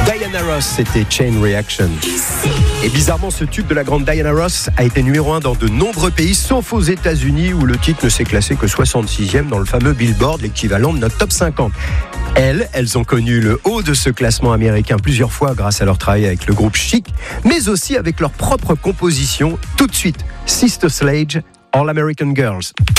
Diana Ross, c'était Chain Reaction. Et bizarrement, ce tube de la grande Diana Ross a été numéro 1 dans de nombreux pays, sauf aux États-Unis où le titre ne s'est classé que 66e dans le fameux Billboard, l'équivalent de notre top 50. Elles ont connu le haut de ce classement américain plusieurs fois grâce à leur travail avec le groupe Chic, mais aussi avec leur propre composition. Tout de suite, Sister Sledge, All American Girls.